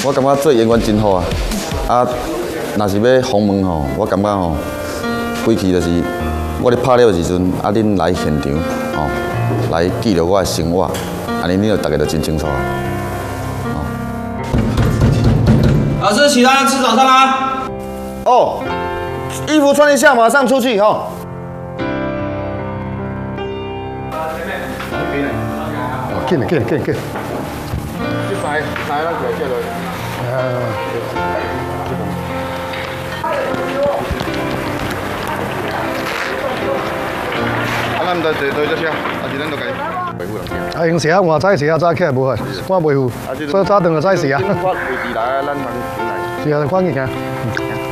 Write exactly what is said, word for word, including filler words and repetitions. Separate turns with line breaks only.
我感觉做演员真好啊！啊，若是要访问吼，我感觉吼，规期就是我咧拍了时阵，啊，恁来现场吼，来记录我的生活，安尼恁就大家就真清楚啊。
老师，起来吃早餐啦！
哦，衣服穿一下，马上出去哈。
哦，紧了，紧了，紧了，紧。
你塞塞咱就接落。啊。啊，咱就坐坐这车，啊是咱就该维护人
啊，用时啊，换早时啊，早起来无啊，我维护，所以早顿就早时啊。
我位置来，咱通进来。
是啊，赶紧行。